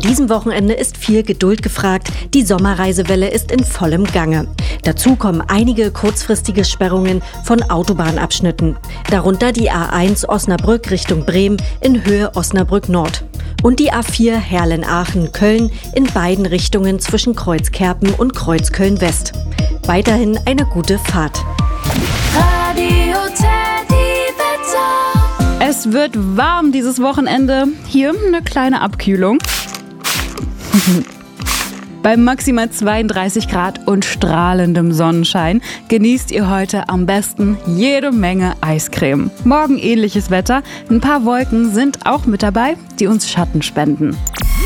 diesem Wochenende ist viel Geduld gefragt. Die Sommerreisewelle ist in vollem Gange. Dazu kommen einige kurzfristige Sperrungen von Autobahnabschnitten. Darunter die A1 Osnabrück Richtung Bremen in Höhe Osnabrück Nord. Und die A4 Herlen-Aachen-Köln in beiden Richtungen zwischen Kreuzkerpen und Kreuzköln West. Weiterhin eine gute Fahrt. Radio Teddy Wetter. Es wird warm dieses Wochenende. Hier eine kleine Abkühlung. Bei maximal 32 Grad und strahlendem Sonnenschein genießt ihr heute am besten jede Menge Eiscreme. Morgen ähnliches Wetter. Ein paar Wolken sind auch mit dabei, die uns Schatten spenden.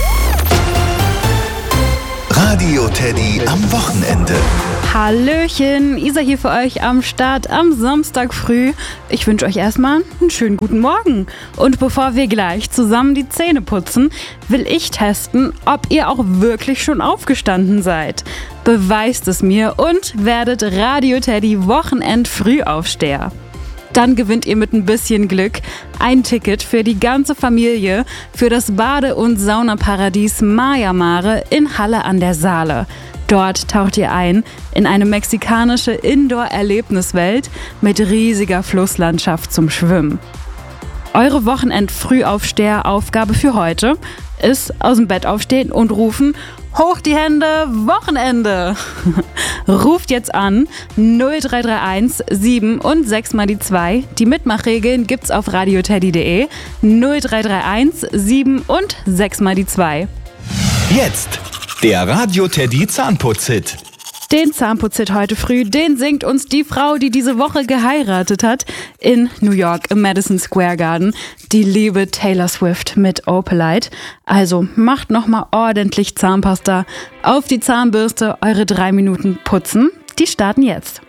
Radio Teddy am Wochenende. Hallöchen, Isa hier für euch am Start am Samstag früh. Ich wünsche euch erstmal einen schönen guten Morgen. Und bevor wir gleich zusammen die Zähne putzen, will ich testen, ob ihr auch wirklich schon aufgestanden seid. Beweist es mir und werdet Radio Teddy Wochenend-Frühaufsteher. Dann gewinnt ihr mit ein bisschen Glück ein Ticket für die ganze Familie für das Bade- und Saunaparadies Maya Mare in Halle an der Saale. Dort taucht ihr ein in eine mexikanische Indoor-Erlebniswelt mit riesiger Flusslandschaft zum Schwimmen. Eure Wochenend-Frühaufsteher-Aufgabe für heute ist aus dem Bett aufstehen und rufen: Hoch die Hände, Wochenende! Ruft jetzt an 0331 7 und 6 mal die 2. Die Mitmachregeln gibt's auf radioteddy.de. 0331 7 und 6 mal die 2. Jetzt der Radio Teddy Zahnputz-Hit. Den Zahnputz-Hit heute früh, den singt uns die Frau, die diese Woche geheiratet hat in New York im Madison Square Garden, die liebe Taylor Swift mit Opalite. Also macht nochmal ordentlich Zahnpasta auf die Zahnbürste, eure 3 Minuten putzen, die starten jetzt.